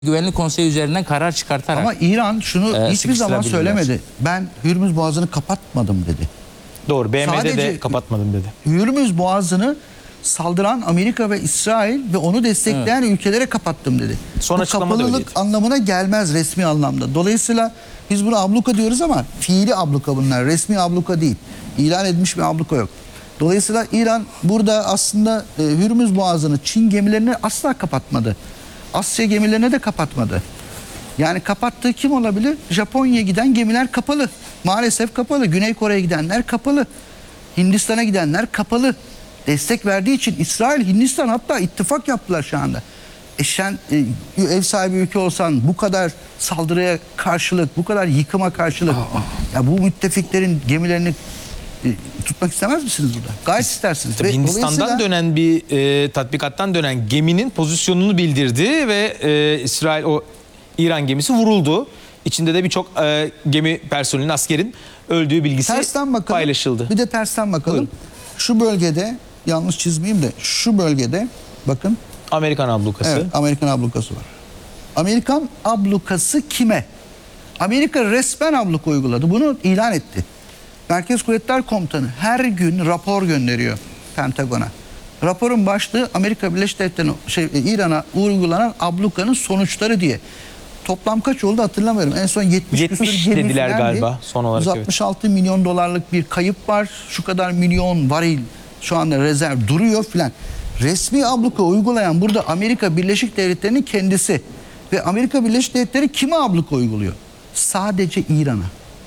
Güvenlik Konseyi üzerinden karar çıkartarak. Ama İran şunu hiçbir zaman sıkıştırabilirler. söylemedi. Ben Hürmüz Boğazı'nı kapatmadım dedi. Doğru. BM'de Sadece de kapatmadım dedi. Hürmüz Boğazı'nı saldıran Amerika ve İsrail ve onu destekleyen ülkelere kapattım dedi. Son Bu açıklamada kapalılık öyleydi. anlamına gelmez resmi anlamda. Dolayısıyla biz bunu abluka diyoruz ama fiili abluka bunlar. Resmi abluka değil. İlan edilmiş bir abluka yok. Dolayısıyla İran burada aslında Hürmüz Boğazı'nı Çin gemilerini asla kapatmadı. Asya gemilerine de kapatmadı. Yani kapattığı kim olabilir? Japonya'ya giden gemiler kapalı. Maalesef kapalı. Güney Kore'ye gidenler kapalı. Hindistan'a gidenler kapalı. Destek verdiği için İsrail, Hindistan hatta ittifak yaptılar şu anda. Sen ev sahibi ülke olsan bu kadar saldırıya karşılık, bu kadar yıkıma karşılık ya bu müttefiklerin gemilerini tutmak istemez misiniz burada? Gayet istersiniz. Tabii Hindistan'dan dönen bir tatbikattan dönen geminin pozisyonunu bildirdi ve İsrail o İran gemisi vuruldu. İçinde de birçok gemi personelinin, askerin öldüğü bilgisi paylaşıldı. Bir de tersten bakalım. Buyurun. Şu bölgede, yanlış çizmeyeyim de şu bölgede bakın. Amerikan ablukası. Evet, Amerikan ablukası var. Amerikan ablukası kime? Amerika resmen abluka uyguladı. Bunu ilan etti. Merkez Kuvvetler Komutanı her gün rapor gönderiyor Pentagon'a. Raporun başlığı Amerika Birleşik Devletleri'ne İran'a uygulanan ablukanın sonuçları diye. Toplam kaç oldu hatırlamıyorum. En son 70 dediler galiba son olarak. 166 milyon dolarlık bir kayıp var. Şu kadar milyon varil şu anda rezerv duruyor filan. Resmi abluka uygulayan burada Amerika Birleşik Devletleri'nin kendisi. Ve Amerika Birleşik Devletleri kime abluka uyguluyor? Sadece İran'a.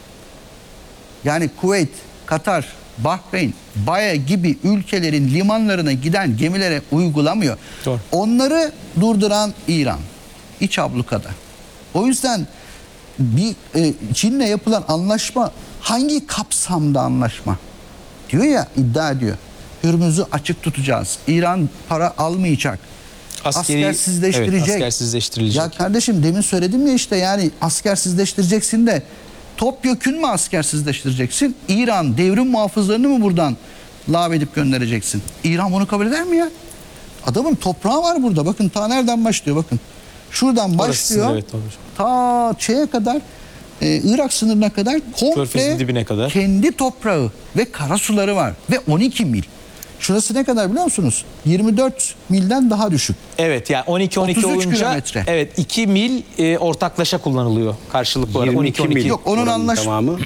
Yani Kuveyt, Katar, Bahreyn, Baye gibi ülkelerin limanlarına giden gemilere uygulamıyor. Doğru. Onları durduran İran. İç ablukada. O yüzden bir Çin'le yapılan anlaşma hangi kapsamda anlaşma? Diyor ya, iddia ediyor. Hürmüz'ü açık tutacağız. İran para almayacak. Askersizleştirecek. Evet, askersizleştirilecek. Ya kardeşim demin söyledim ya işte yani askersizleştireceksin de topyekün mü askersizleştireceksin? İran devrim muhafızlarını mı buradan lağvedip göndereceksin? İran bunu kabul eder mi ya? Adamın toprağı var burada. Bakın ta nereden başlıyor bakın. Şuradan başlıyor. Evet, ta şeye kadar Irak sınırına kadar komple dibine kadar. Kendi toprağı ve karasuları var. Ve 12 mil. Şurası ne kadar biliyor musunuz? 24 milden daha düşük. Evet yani 12 olunca kilometre. Evet 2 mil ortaklaşa kullanılıyor karşılıklı olarak. 12 mil. Yok onun anlaşması. Tamamı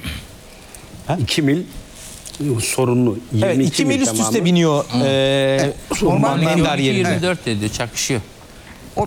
2 mil sorunlu. 22 Evet 2 mil üst üste biniyor. Normal Ender yerine. 24 dedi, çakışıyor. O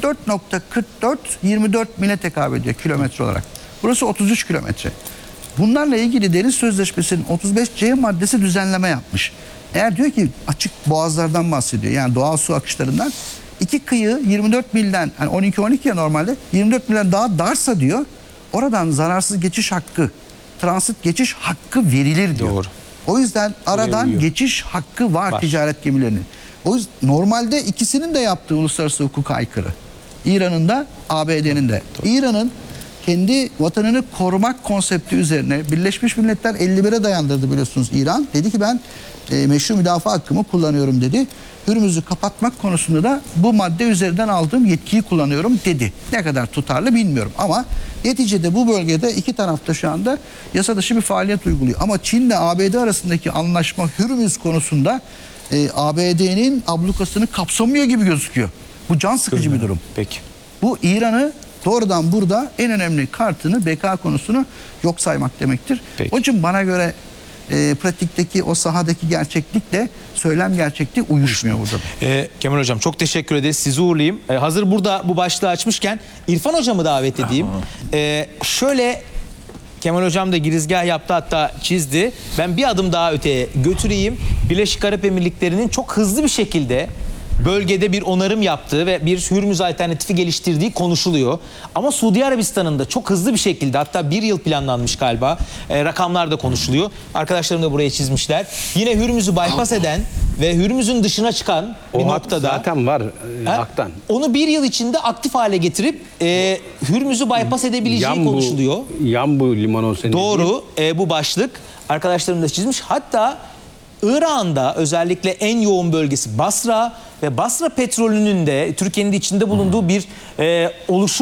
44.44 24 mile tekabül ediyor kilometre olarak. Burası 33 kilometre. Bunlarla ilgili Deniz Sözleşmesi'nin 35C maddesi düzenleme yapmış. Eğer diyor ki açık boğazlardan bahsediyor. Yani doğal su akışlarından. İki kıyı 24 milden, hani 12-12 ya normalde 24 milden daha darsa diyor. Oradan zararsız geçiş hakkı, transit geçiş hakkı verilir diyor. Doğru. O yüzden aradan uyuyor. geçiş hakkı var ticaret gemilerinin. O yüzden normalde ikisinin de yaptığı uluslararası hukuka aykırı. İran'ın da ABD'nin de. İran'ın kendi vatanını korumak konsepti üzerine Birleşmiş Milletler 51'e dayandırdı biliyorsunuz İran. Dedi ki ben meşru müdafaa hakkımı kullanıyorum dedi. Hürmüz'ü kapatmak konusunda da bu madde üzerinden aldığım yetkiyi kullanıyorum dedi. Ne kadar tutarlı bilmiyorum ama neticede bu bölgede iki tarafta şu anda yasa dışı bir faaliyet uyguluyor. Ama Çin ile ABD arasındaki anlaşma Hürmüz konusunda ABD'nin ablukasını kapsamıyor gibi gözüküyor. Bu can sıkıcı bir durum. Peki. Bu İran'ı doğrudan burada en önemli kartını, beka konusunu yok saymak demektir. Peki. Onun için bana göre pratikteki o sahadaki gerçeklikle söylem gerçekliği uyuşmuyor burada. Kemal Hocam çok teşekkür ederiz. Sizi uğurlayayım. Hazır burada bu başlığı açmışken İrfan Hocam'ı davet edeyim. Şöyle Kemal Hocam da girizgah yaptı, hatta çizdi. Ben bir adım daha öteye götüreyim. Birleşik Arap Emirlikleri'nin çok hızlı bir şekilde bölgede bir onarım yaptığı ve bir Hürmüz alternatifi geliştirdiği konuşuluyor. Ama Suudi Arabistan'ın da çok hızlı bir şekilde, hatta bir yıl planlanmış galiba, rakamlar da konuşuluyor. Arkadaşlarım da buraya çizmişler. Yine Hürmüz'ü bypass eden ve Hürmüz'ün dışına çıkan bir noktada. Zaten var haktan. Onu bir yıl içinde aktif hale getirip Hürmüz'ü bypass edebileceği konuşuluyor. Yanbu limanı senin. Doğru, bu başlık. Arkadaşlarım da çizmiş. Hatta İran'da özellikle en yoğun bölgesi Basra ve Basra petrolünün de Türkiye'nin de içinde bulunduğu bir oluşum